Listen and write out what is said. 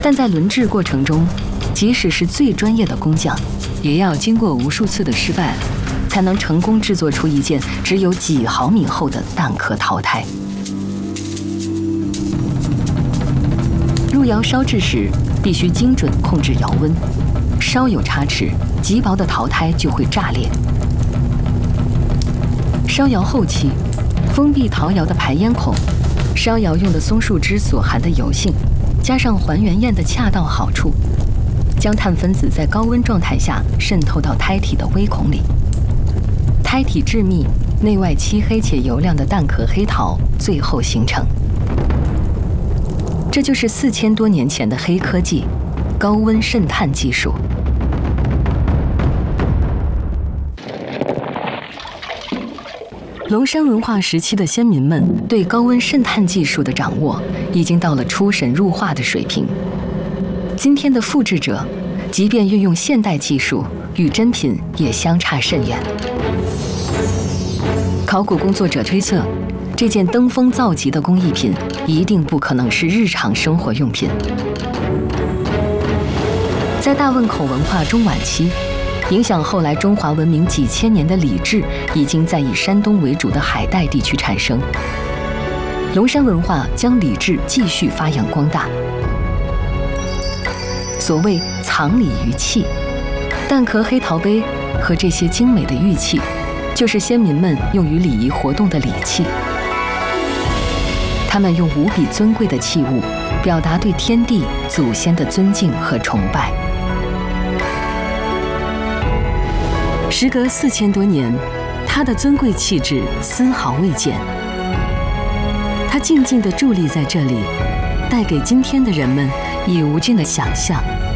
但在轮制过程中，即使是最专业的工匠，也要经过无数次的失败，才能成功制作出一件只有几毫米厚的蛋壳陶胎。入窑烧制时，必须精准控制窑温，稍有差池，极薄的陶胎就会炸裂。烧窑后期，封闭陶窑的排烟孔，烧窑用的松树枝所含的油性，加上还原焰的恰到好处，将碳分子在高温状态下渗透到胎体的微孔里。胎体致密，内外漆黑且油亮的蛋壳黑陶最后形成。这就是4000多年前的黑科技——高温渗碳技术。龙山文化时期的先民们对高温渗碳技术的掌握，已经到了出神入化的水平。今天的复制者，即便运用现代技术，与真品也相差甚远。考古工作者推测，这件登峰造极的工艺品一定不可能是日常生活用品。在大汶口文化中晚期，影响后来中华文明几千年的礼制，已经在以山东为主的海带地区产生。龙山文化将礼制继续发扬光大。所谓藏礼于器，蛋壳黑陶杯和这些精美的玉器，就是先民们用于礼仪活动的礼器。他们用无比尊贵的器物，表达对天地祖先的尊敬和崇拜。时隔4000多年，它的尊贵气质丝毫未减。它静静地伫立在这里，带给今天的人们以无尽的想象